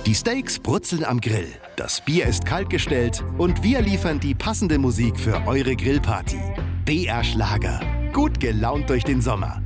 Die Steaks brutzeln am Grill, das Bier ist kaltgestellt und wir liefern die passende Musik für eure Grillparty. BR Schlager. Gut gelaunt durch den Sommer.